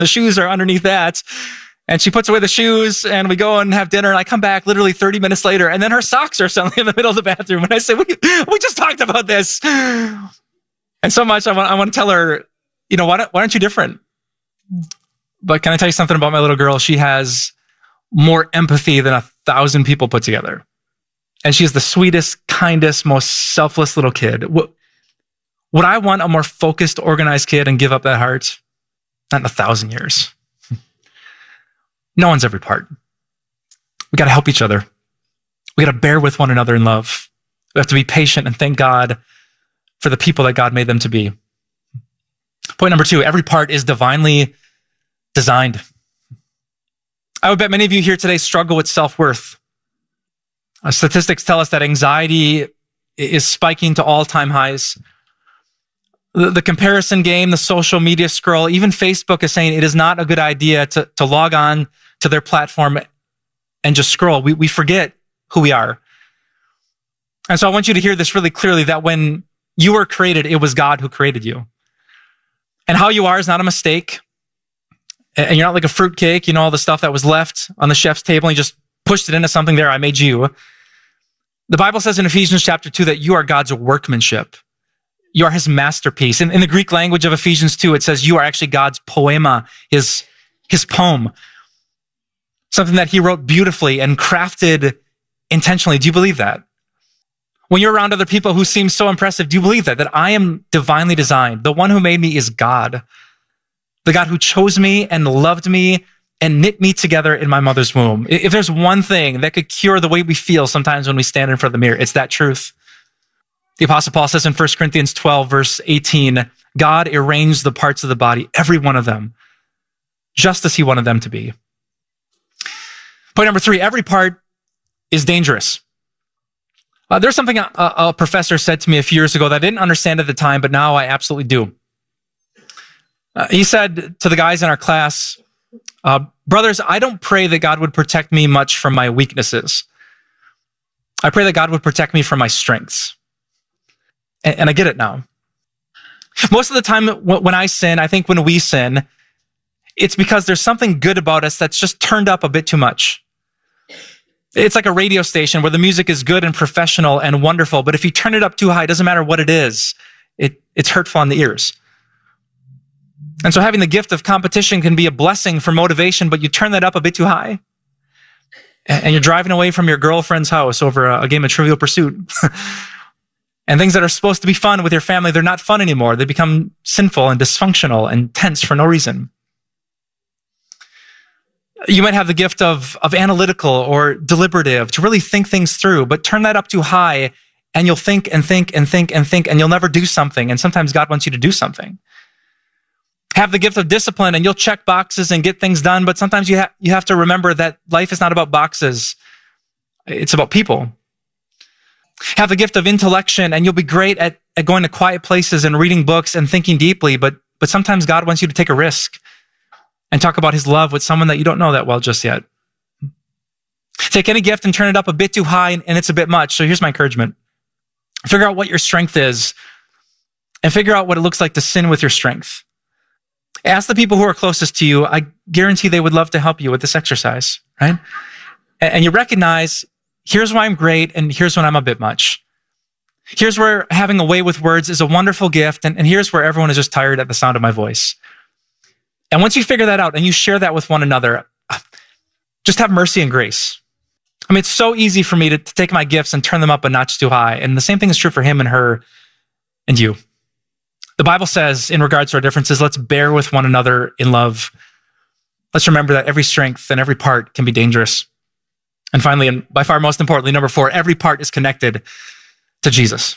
The shoes are underneath that. And she puts away the shoes and we go and have dinner. And I come back literally 30 minutes later. And then her socks are suddenly in the middle of the bathroom. And I say, we just talked about this. And so much I want to tell her, why aren't you different? But can I tell you something about my little girl? She has more empathy than 1,000 people put together. And she's the sweetest, kindest, most selfless little kid. Would I want a more focused, organized kid and give up that heart? Not in 1,000 years. No one's every part. We got to help each other. We got to bear with one another in love. We have to be patient and thank God for the people that God made them to be. Point number 2, every part is divinely designed. I would bet many of you here today struggle with self-worth. Statistics tell us that anxiety is spiking to all-time highs. The comparison game, the social media scroll, even Facebook is saying it is not a good idea to log on to their platform and just scroll. We forget who we are. And so I want you to hear this really clearly, that when you were created, it was God who created you. And how you are is not a mistake. And you're not like a fruitcake, all the stuff that was left on the chef's table and you just pushed it into something there. I made you. The Bible says in Ephesians chapter 2 that you are God's workmanship. You are his masterpiece. In the Greek language of Ephesians 2, it says you are actually God's poema, his poem. Something that he wrote beautifully and crafted intentionally. Do you believe that? When you're around other people who seem so impressive, do you believe that? That I am divinely designed. The one who made me is God. The God who chose me and loved me and knit me together in my mother's womb. If there's one thing that could cure the way we feel sometimes when we stand in front of the mirror, it's that truth. The Apostle Paul says in 1 Corinthians 12, verse 18, God arranged the parts of the body, every one of them, just as he wanted them to be. Point number 3, every part is dangerous. There's something a professor said to me a few years ago that I didn't understand at the time, but now I absolutely do. He said to the guys in our class, brothers, I don't pray that God would protect me much from my weaknesses. I pray that God would protect me from my strengths. And I get it now. Most of the time when I sin, I think when we sin, it's because there's something good about us that's just turned up a bit too much. It's like a radio station where the music is good and professional and wonderful, but if you turn it up too high, it doesn't matter what it is. It's hurtful on the ears. And so having the gift of competition can be a blessing for motivation, but you turn that up a bit too high, and you're driving away from your girlfriend's house over a game of Trivial Pursuit. And things that are supposed to be fun with your family, they're not fun anymore. They become sinful and dysfunctional and tense for no reason. You might have the gift of analytical or deliberative, to really think things through, but turn that up too high and you'll think and think and think and think and you'll never do something. And sometimes God wants you to do something. Have the gift of discipline and you'll check boxes and get things done, but sometimes you have to remember that life is not about boxes. It's about people. Have the gift of intellection and you'll be great at going to quiet places and reading books and thinking deeply, but sometimes God wants you to take a risk and talk about his love with someone that you don't know that well just yet. Take any gift and turn it up a bit too high and it's a bit much. So here's my encouragement. Figure out what your strength is and figure out what it looks like to sin with your strength. Ask the people who are closest to you. I guarantee they would love to help you with this exercise, right? And you recognize, here's why I'm great and here's when I'm a bit much. Here's where having a way with words is a wonderful gift and here's where everyone is just tired at the sound of my voice. And once you figure that out and you share that with one another, just have mercy and grace. I mean, it's so easy for me to take my gifts and turn them up a notch too high. And the same thing is true for him and her and you. The Bible says in regards to our differences, let's bear with one another in love. Let's remember that every strength and every part can be dangerous. And finally, and by far most importantly, number 4, every part is connected to Jesus.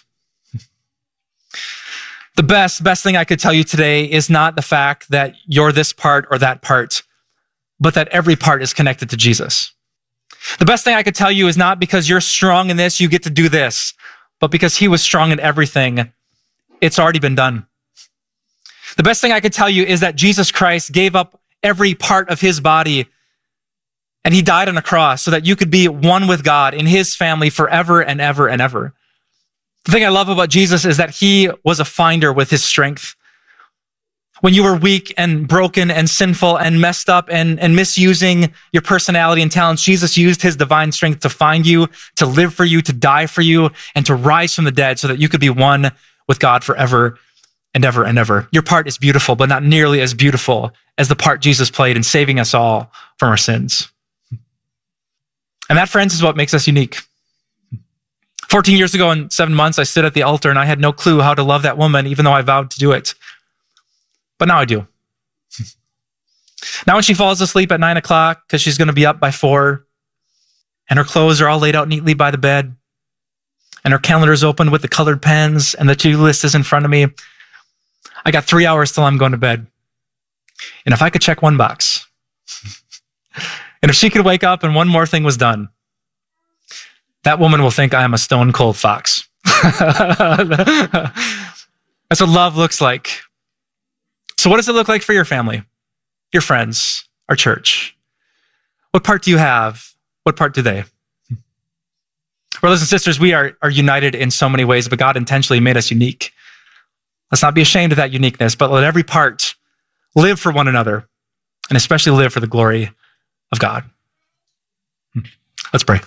The best thing I could tell you today is not the fact that you're this part or that part, but that every part is connected to Jesus. The best thing I could tell you is not because you're strong in this, you get to do this, but because he was strong in everything, it's already been done. The best thing I could tell you is that Jesus Christ gave up every part of his body and he died on a cross so that you could be one with God in his family forever and ever and ever. The thing I love about Jesus is that he was a finder with his strength. When you were weak and broken and sinful and messed up and misusing your personality and talents, Jesus used his divine strength to find you, to live for you, to die for you, and to rise from the dead so that you could be one with God forever and ever and ever. Your part is beautiful, but not nearly as beautiful as the part Jesus played in saving us all from our sins. And that, friends, is what makes us unique. 14 years ago in 7 months, I stood at the altar and I had no clue how to love that woman, even though I vowed to do it. But now I do. Now when she falls asleep at 9 o'clock, because she's going to be up by 4, and her clothes are all laid out neatly by the bed, and her calendar is open with the colored pens, and the to-do list is in front of me, I got 3 hours till I'm going to bed. And if I could check one box, and if she could wake up and one more thing was done, that woman will think I am a stone cold fox. That's what love looks like. So what does it look like for your family, your friends, our church? What part do you have? What part do they? Brothers and sisters, we are united in so many ways, but God intentionally made us unique. Let's not be ashamed of that uniqueness, but let every part live for one another, and especially live for the glory of God. Let's pray.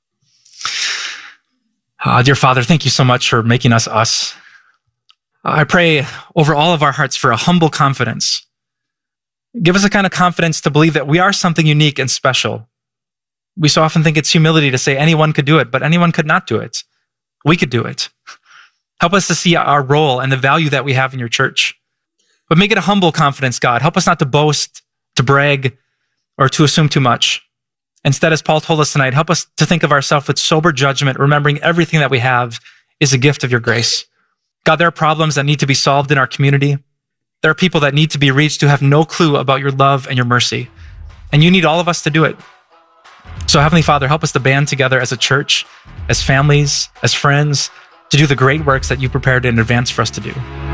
Dear Father, thank you so much for making us us. I pray over all of our hearts for a humble confidence. Give us a kind of confidence to believe that we are something unique and special. We so often think it's humility to say anyone could do it, but anyone could not do it. We could do it. Help us to see our role and the value that we have in your church. But make it a humble confidence, God. Help us not to boast, to brag, or to assume too much. Instead, as Paul told us tonight, help us to think of ourselves with sober judgment, remembering everything that we have is a gift of your grace. God, there are problems that need to be solved in our community. There are people that need to be reached who have no clue about your love and your mercy. And you need all of us to do it. So Heavenly Father, help us to band together as a church, as families, as friends, to do the great works that you prepared in advance for us to do.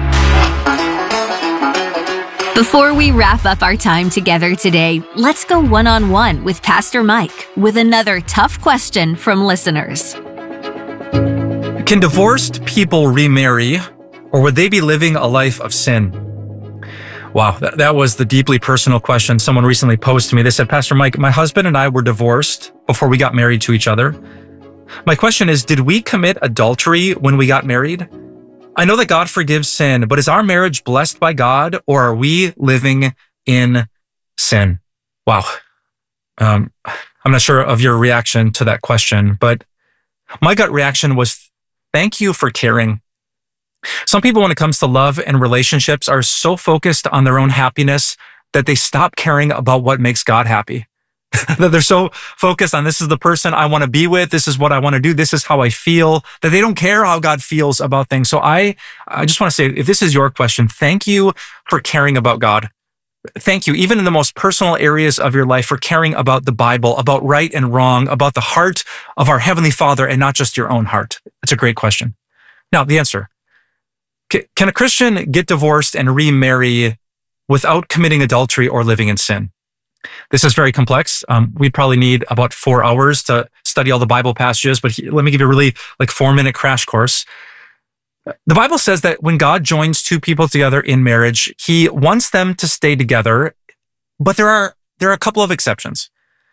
Before we wrap up our time together today, let's go one-on-one with Pastor Mike with another tough question from listeners. Can divorced people remarry, or would they be living a life of sin? Wow, that was the deeply personal question someone recently posed to me. They said, Pastor Mike, my husband and I were divorced before we got married to each other. My question is, did we commit adultery when we got married? I know that God forgives sin, but is our marriage blessed by God, or are we living in sin? Wow. I'm not sure of your reaction to that question, but my gut reaction was, thank you for caring. Some people, when it comes to love and relationships, are so focused on their own happiness that they stop caring about what makes God happy. That they're so focused on, this is the person I want to be with, this is what I want to do, this is how I feel, that they don't care how God feels about things. So I just want to say, if this is your question, thank you for caring about God. Thank you, even in the most personal areas of your life, for caring about the Bible, about right and wrong, about the heart of our Heavenly Father and not just your own heart. It's a great question. Now, the answer. Can a Christian get divorced and remarry without committing adultery or living in sin? This is very complex. We'd probably need about 4 hours to study all the Bible passages, but let me give you a really 4-minute crash course. The Bible says that when God joins two people together in marriage, he wants them to stay together, but there are a couple of exceptions.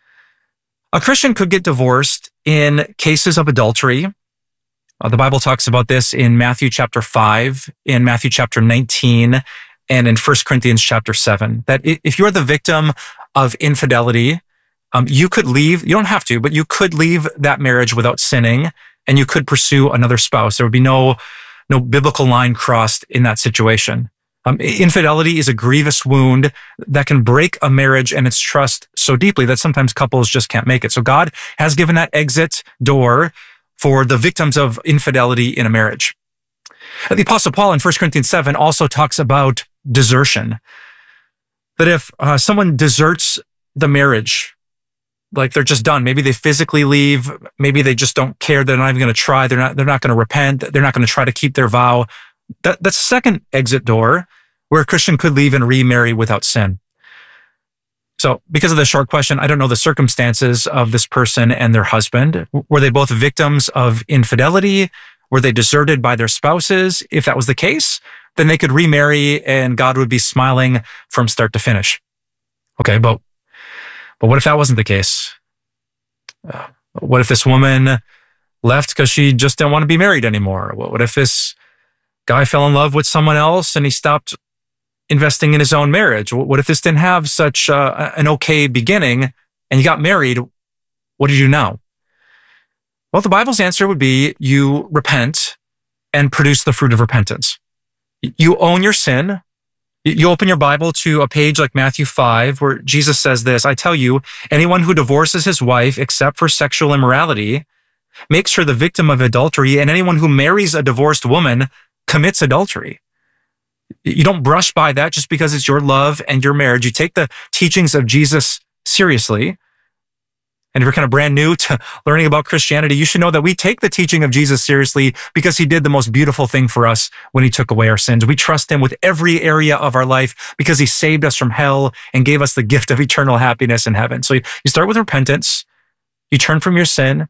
A Christian could get divorced in cases of adultery. The Bible talks about this in Matthew chapter 5, in Matthew chapter 19, and in 1 Corinthians chapter 7, that if you're the victim of infidelity, you could leave, you don't have to, but you could leave that marriage without sinning, and you could pursue another spouse. There would be no biblical line crossed in that situation. Infidelity is a grievous wound that can break a marriage and its trust so deeply that sometimes couples just can't make it. So God has given that exit door for the victims of infidelity in a marriage. The Apostle Paul in 1 Corinthians 7 also talks about desertion. That if someone deserts the marriage, like they're just done, maybe they physically leave, maybe they just don't care, they're not even going to try, they're not going to repent, they're not going to try to keep their vow. That's the second exit door where a Christian could leave and remarry without sin. So because of the short question, I don't know the circumstances of this person and their husband. Were they both victims of infidelity? Were they deserted by their spouses? If that was the case, then they could remarry and God would be smiling from start to finish. Okay, but what if that wasn't the case? What if this woman left because she just didn't want to be married anymore? What if this guy fell in love with someone else and he stopped investing in his own marriage? What if this didn't have such an okay beginning and you got married? What do you do now? Well, the Bible's answer would be you repent and produce the fruit of repentance. You own your sin. You open your Bible to a page like Matthew 5, where Jesus says this, I tell you, anyone who divorces his wife except for sexual immorality makes her the victim of adultery, and anyone who marries a divorced woman commits adultery. You don't brush by that just because it's your love and your marriage. You take the teachings of Jesus seriously. And if you're kind of brand new to learning about Christianity, you should know that we take the teaching of Jesus seriously because he did the most beautiful thing for us when he took away our sins. We trust him with every area of our life because he saved us from hell and gave us the gift of eternal happiness in heaven. So you start with repentance. You turn from your sin.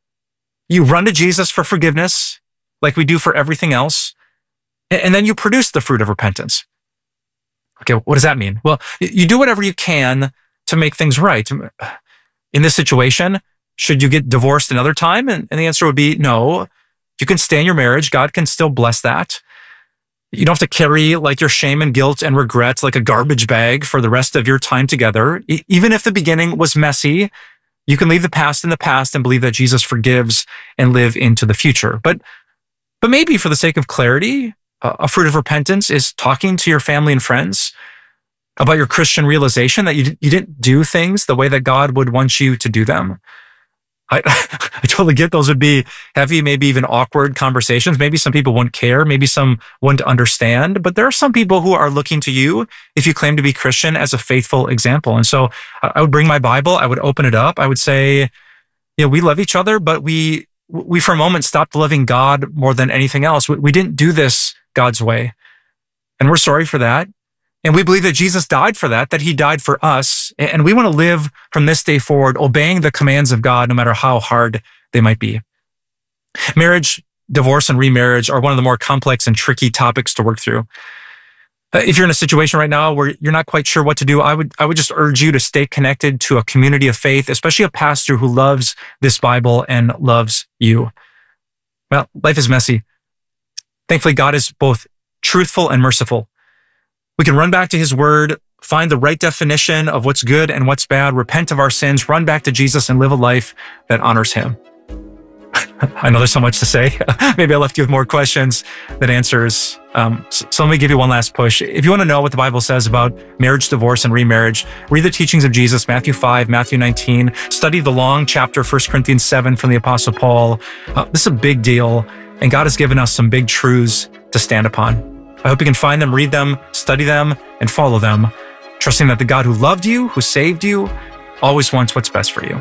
You run to Jesus for forgiveness like we do for everything else. And then you produce the fruit of repentance. Okay, what does that mean? Well, you do whatever you can to make things right. In this situation, should you get divorced another time? And the answer would be no. You can stay in your marriage. God can still bless that. You don't have to carry like your shame and guilt and regrets like a garbage bag for the rest of your time together. Even if the beginning was messy, you can leave the past in the past and believe that Jesus forgives and live into the future. But maybe for the sake of clarity, a fruit of repentance is talking to your family and friends about your Christian realization that you didn't do things the way that God would want you to do them. I totally get those would be heavy, maybe even awkward conversations. Maybe some people wouldn't care. Maybe some wouldn't understand. But there are some people who are looking to you, if you claim to be Christian, as a faithful example. And so I would bring my Bible. I would open it up. I would say, we love each other, but we for a moment stopped loving God more than anything else. We didn't do this God's way. And we're sorry for that. And we believe that Jesus died for that he died for us. And we want to live from this day forward, obeying the commands of God, no matter how hard they might be. Marriage, divorce, and remarriage are one of the more complex and tricky topics to work through. If you're in a situation right now where you're not quite sure what to do, I would just urge you to stay connected to a community of faith, especially a pastor who loves this Bible and loves you. Well, life is messy. Thankfully, God is both truthful and merciful. We can run back to his word, find the right definition of what's good and what's bad, repent of our sins, run back to Jesus, and live a life that honors him. I know there's so much to say. Maybe I left you with more questions than answers. So let me give you one last push. If you want to know what the Bible says about marriage, divorce, and remarriage, read the teachings of Jesus, Matthew 5, Matthew 19. Study the long chapter, 1 Corinthians 7 from the Apostle Paul. This is a big deal, and God has given us some big truths to stand upon. I hope you can find them, read them, study them, and follow them, trusting that the God who loved you, who saved you, always wants what's best for you.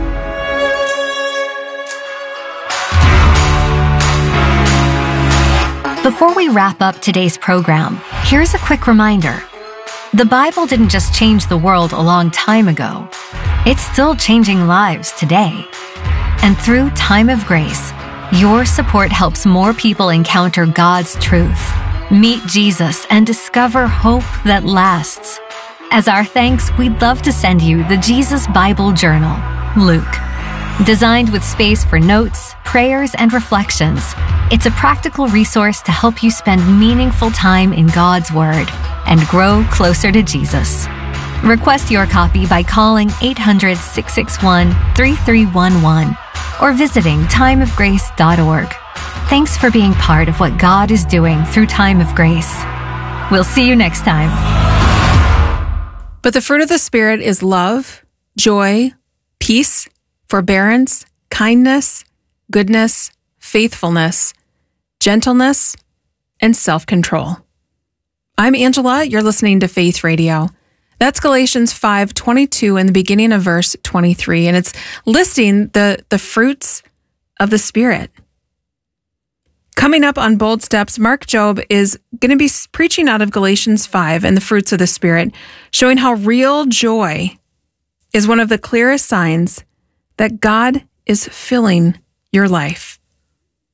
Before we wrap up today's program, here's a quick reminder. The Bible didn't just change the world a long time ago. It's still changing lives today. And through Time of Grace, your support helps more people encounter God's truth, meet Jesus, and discover hope that lasts. As our thanks, we'd love to send you the Jesus Bible Journal, Luke. Designed with space for notes, prayers, and reflections, it's a practical resource to help you spend meaningful time in God's Word and grow closer to Jesus. Request your copy by calling 800-661-3311 or visiting timeofgrace.org. Thanks for being part of what God is doing through Time of Grace. We'll see you next time. But the fruit of the Spirit is love, joy, peace, forbearance, kindness, goodness, faithfulness, gentleness, and self-control. I'm Angela. You're listening to Faith Radio. That's Galatians 5:22 in the beginning of verse 23, and it's listing the fruits of the Spirit. Coming up on Bold Steps, Mark Jobe is going to be preaching out of Galatians 5 and the fruits of the Spirit, showing how real joy is one of the clearest signs that God is filling your life.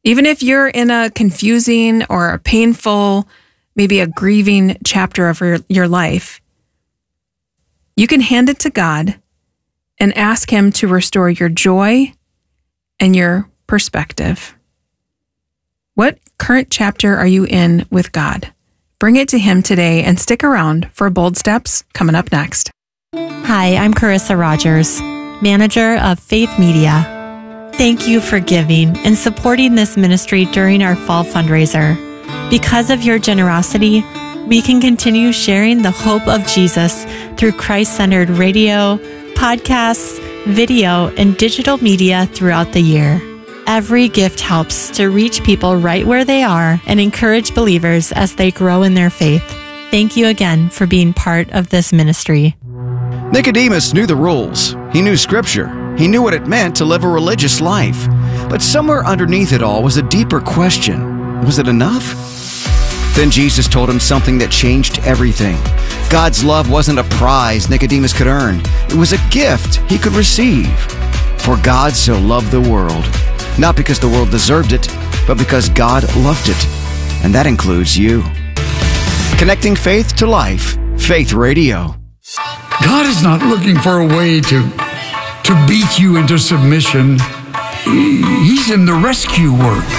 Even if you're in a confusing or a painful, maybe a grieving chapter of your life, you can hand it to God and ask Him to restore your joy and your perspective. What current chapter are you in with God? Bring it to Him today and stick around for Bold Steps coming up next. Hi, I'm Carissa Rogers, manager of Faith Media. Thank you for giving and supporting this ministry during our fall fundraiser. Because of your generosity, we can continue sharing the hope of Jesus through Christ-centered radio, podcasts, video, and digital media throughout the year. Every gift helps to reach people right where they are and encourage believers as they grow in their faith. Thank you again for being part of this ministry. Nicodemus knew the rules. He knew Scripture. He knew what it meant to live a religious life. But somewhere underneath it all was a deeper question. Was it enough? Then Jesus told him something that changed everything. God's love wasn't a prize Nicodemus could earn. It was a gift he could receive. For God so loved the world, not because the world deserved it, but because God loved it. And that includes you. Connecting faith to life. Faith Radio. God is not looking for a way to beat you into submission. He's in the rescue work.